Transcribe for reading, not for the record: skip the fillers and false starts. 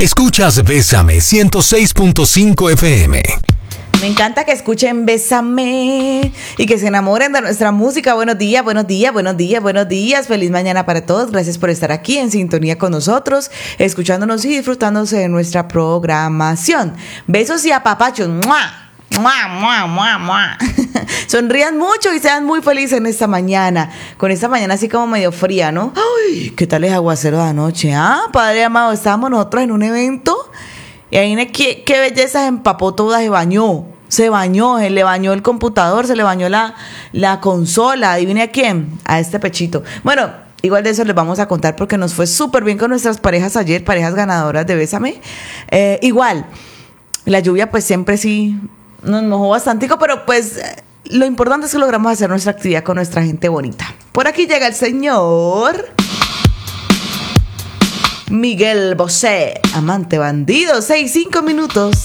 Escuchas Bésame 106.5 FM. Me encanta que escuchen Bésame y que se enamoren de nuestra música. Buenos días, buenos días, buenos días, buenos días. Feliz mañana para todos. Gracias por estar aquí en sintonía con nosotros, escuchándonos y disfrutándose de nuestra programación. Besos y apapachos. ¡Mua! ¡Mua, mua, mua, mua! Sonrían mucho y sean muy felices en esta mañana. Con esta mañana así como medio fría, ¿no? ¡Ay! ¿Qué tal es aguacero de anoche? Ah, padre amado, estábamos nosotros en un evento y ahí qué belleza, se empapó toda, se bañó, se le bañó el computador, se le bañó la consola. ¿Adivine a quién? A este pechito. Bueno, igual de eso les vamos a contar porque nos fue súper bien con nuestras parejas ayer, parejas ganadoras de Bésame. Igual, la lluvia pues siempre sí nos mojó bastantico, pero pues lo importante es que logramos hacer nuestra actividad con nuestra gente bonita. Por aquí llega el señor Miguel Bosé, amante bandido, 6-5 minutos.